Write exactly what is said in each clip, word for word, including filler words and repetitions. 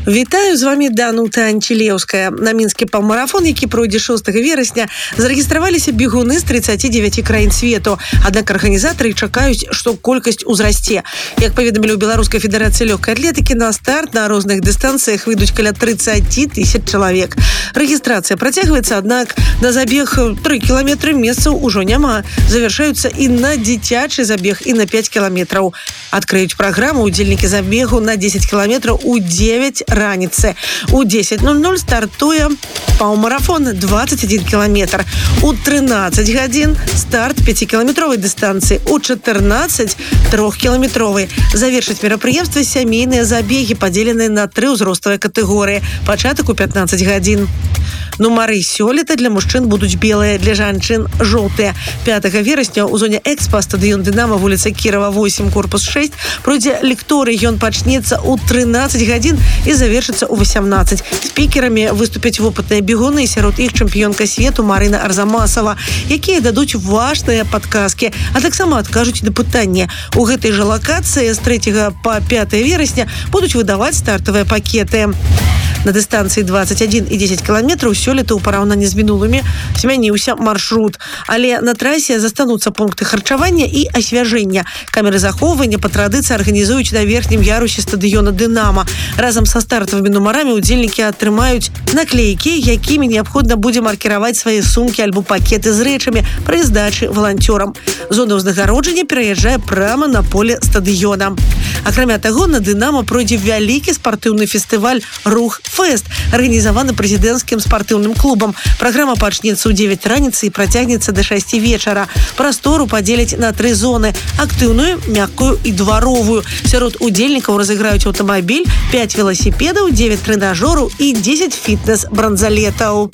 Вітаю, з вами Данута Анчелеўская. На мінскі паўмарафон, які пройдзе шостага верасня, зарэгістраваліся бегуны з тридцати девяти краін свету. Аднак арганізатары чакаюць, што колькасць узрасце. Як паведамілі ў Беларускай федэрацыі лёгкай атлетыкі, на старт на розных дыстанцыях выйдуць каля тридцати тысяч чалавек. Рэгістрацыя працягваецца, аднак на забег тры кіламетры месцаў ужо няма. Завяршаюцца і на дзіцячы забег, і на пять кіламетраў. Адкрыюць праграму удзельнікі забегу на десять кіламетраў у девять раніцы. У десять ноль ноль стартуе паўмарафон двадцать один кіламетр. У тринадцать гадзін старт пятикіламетровай дыстанцыі. У четырнадцать трохкіламетровай. Завершыць мерапрыемства сямейныя забегі, падзеленыя на тры ўзроставыя катэгорыі. Пачатак у пятнадцать гадзін. Нумары сёлета для мужчын будуць белыя, для жанчын жоўтыя. пятага верасня ў зоне экспа стадыён «Дынамо», вуліца Кірова, восемь, корпус шесть, пройдзе лекторый. Ён пачнецца ў тринадцать гадзін і завершыцца ў восемнадцать. Спікерамі выступяць вопытныя бегуны, сярод іх чэмпіёнка свету Марына Арзамасова, якія дадуць важныя падказкі, а таксама адкажуць на пытанне. У гэтай жа лакацыі з трэцяга па пятае верасня будуць выдаваць стартавыя пакеты. На дыстанцыі двадцать один і десять кіламетраў сёлета ў параўнанні з мінулымі змяніўся маршрут. Але на трасе застануцца пункты харчавання і асвяжэння. Камеры захоўвання па традыцыі арганізуюць на верхнім ярусе стадыёна «Дынамо». Разам са стартавымі нумарамі удзельнікі атрымаюць наклейкі, якімі неабходна будзе маркіраваць свае сумкі альбо пакеты з рэчамі пры здачы валанцёрам. Зона ўзнагароджання пераязджае прама на поле стадыёна. Акрамя таго, на «Дынамо» пройдзе вялікі спартыўны фестываль «Рух Фест», арганізаваны прэзідэнцкім спартыўным клубам. Праграма пачнецца ў девять раніцы і працягнецца да шасці вечара. Прастору падзеляць на тры зоны: актыўную, мяккую і дваровую. Сярод удзельнікаў разыграюць аўтамабіль, пять веласіпедаў, девять трэнажораў і десять фітнес-бранзалетаў.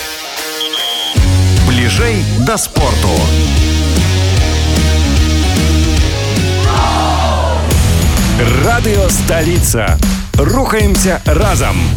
Бліжэй да спорту. Радыё «Сталіца». Рухаемся разом.